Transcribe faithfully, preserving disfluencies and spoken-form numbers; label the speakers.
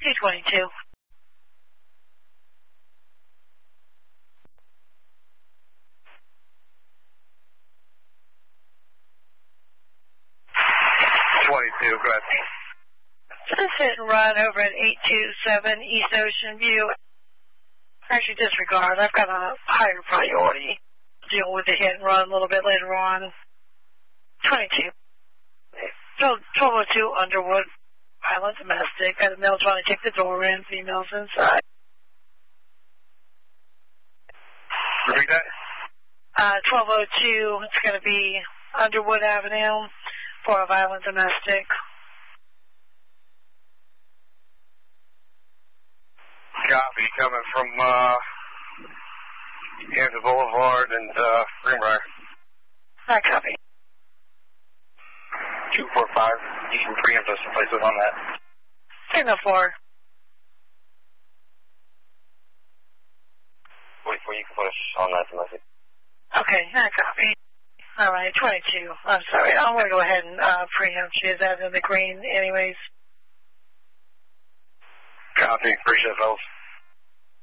Speaker 1: two twenty-two.
Speaker 2: twenty-two, go ahead.
Speaker 1: Just hit and run over at eight two seven East Ocean View. Actually, disregard. I've got a higher priority. Deal with the hit and run a little bit later on. twenty-two. twelve oh two Underwood, Island Domestic. Got a male trying to kick the door in. Females inside.
Speaker 2: Repeat that?
Speaker 1: Uh, twelve oh two. It's going to be Underwood Avenue for a violent domestic.
Speaker 2: Copy, coming from uh, Hampton Boulevard and uh, Greenbrier.
Speaker 1: Not copy.
Speaker 2: two four five, you can preempt us to places on that.
Speaker 1: Signal four.
Speaker 2: Wait for you can put us on that domestic.
Speaker 1: Okay, not copy. All right, twenty-two. I'm sorry. I'm going to go ahead and uh, preempt you. Is that in the green anyways?
Speaker 2: Copy. Appreciate it, fellas.